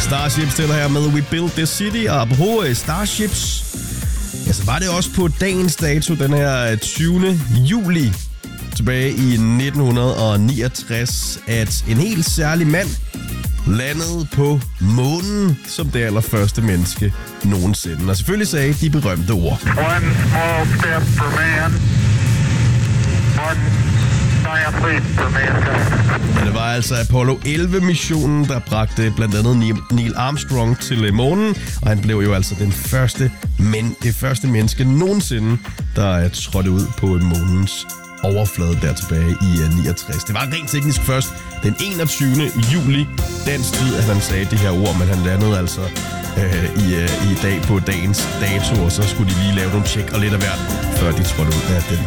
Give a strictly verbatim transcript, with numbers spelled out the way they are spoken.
Starship stiller her med We Build This City, og apropos Starships, ja, så var det også på dagens dato, den her tyvende juli tilbage i nitten niogtres, at en helt særlig mand landede på månen som det allerførste menneske nogensinde. Og selvfølgelig sagde de berømte ord. One small step for man, one giant leap for mankind. Men det var altså Apollo elleve-missionen, der bragte blandt andet Neil Armstrong til månen, og han blev jo altså den første, men det første menneske nogensinde, der trådte ud på månens overflade der tilbage i niogtres. Det var rent teknisk først den enogtyvende juli, dansk tid, at han sagde det her ord, men han landede altså øh, i, øh, i dag på dagens dato, og så skulle de lige lave nogle tjek og lidt af hvert, før de trådte ud af den